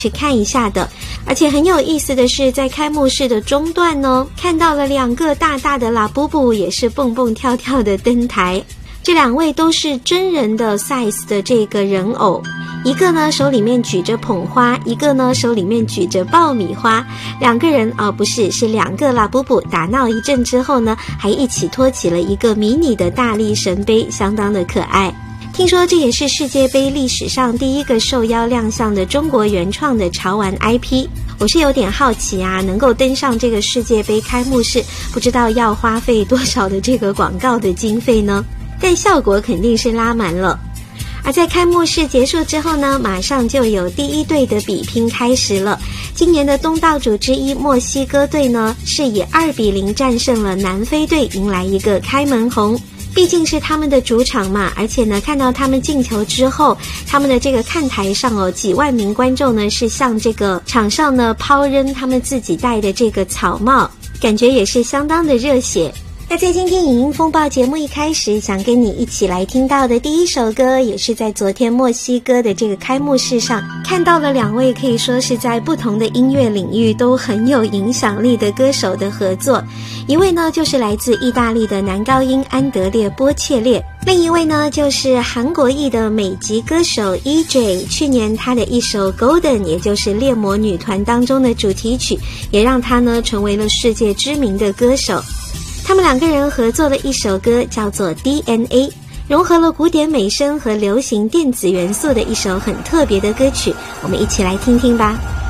去看一下的。而且很有意思的是，在开幕式的中段呢，看到了2个大大的拉布布，也是蹦蹦跳跳的登台。这2位都是真人的 size 的这个人偶，一个呢手里面举着捧花，一个呢手里面举着爆米花。2个人不是2个拉布布打闹一阵之后呢，还一起托起了一个迷你的大力神杯，相当的可爱。听说这也是世界杯历史上第一个受邀亮相的中国原创的潮玩 IP。我是有点好奇啊，能够登上这个世界杯开幕式，不知道要花费多少的这个广告的经费呢？但效果肯定是拉满了。而在开幕式结束之后呢，马上就有第1队的比拼开始了。今年的东道主之一墨西哥队呢，是以2-0战胜了南非队，迎来一个开门红。毕竟是他们的主场嘛，而且呢，看到他们进球之后，他们的这个看台上几万名观众呢是向这个场上呢抛扔他们自己戴的这个草帽，感觉也是相当的热血。那在今天影音风暴节目一开始，想跟你一起来听到的第一首歌，也是在昨天墨西哥的这个开幕式上看到了2位可以说是在不同的音乐领域都很有影响力的歌手的合作。一位呢就是来自意大利的男高音安德烈·波切列，另一位呢就是韩国裔的美籍歌手 EJ。 去年他的一首 Golden， 也就是猎魔女团当中的主题曲，也让他呢成为了世界知名的歌手。他们2个人合作的一首歌叫做 DNA， 融合了古典美声和流行电子元素的一首很特别的歌曲，我们一起来听听吧。